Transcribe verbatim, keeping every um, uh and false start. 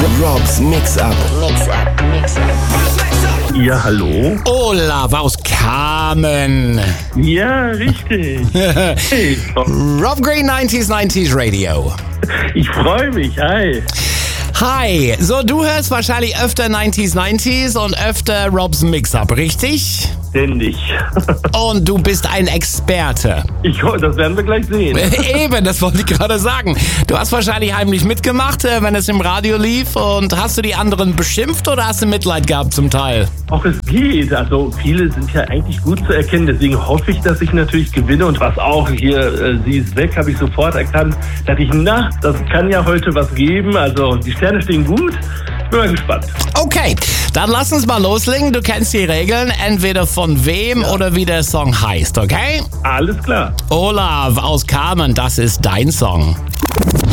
Robs Mix-Up. Mix-Up, Mix-Up. Ja, hallo? Olaf aus Kamen. Ja, richtig. Hey, Rob Green neunzig neunzig Radio. ich freue mich. Hi. Hi, so du hörst wahrscheinlich öfter neunzig neunzig und öfter Robs Mix-Up, richtig? Ständig. Und du bist ein Experte. Ich hoffe, das werden wir gleich sehen. Eben, das wollte ich gerade sagen. Du hast wahrscheinlich heimlich mitgemacht, äh, wenn es im Radio lief. Und hast du die anderen beschimpft oder hast du Mitleid gehabt zum Teil? Auch es geht. Also viele sind ja eigentlich gut zu erkennen. Deswegen hoffe ich, dass ich natürlich gewinne. Und was auch hier, äh, sie ist weg, habe ich sofort erkannt. Da dachte ich, na, das kann ja heute was geben. Also die Sterne stehen gut. Ich bin mal gespannt. Okay, dann lass uns mal loslegen. Du kennst die Regeln, entweder von wem ja. oder wie der Song heißt, okay? Alles klar. Olaf aus Kamen, das ist dein Song.